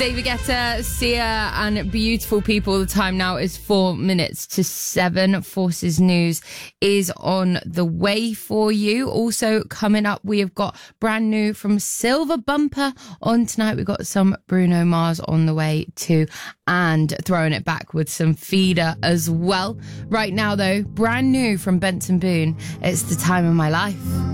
David Guetta, Sia, and beautiful people. The time now is 4 minutes to 7. Forces News is on the way for you. Also coming up, we have got brand new from Silver Bumper on tonight. We've got some Bruno Mars on the way too, and throwing it back with some Feeder as well. Right now though, brand new from Benson Boone. It's The Time of My Life.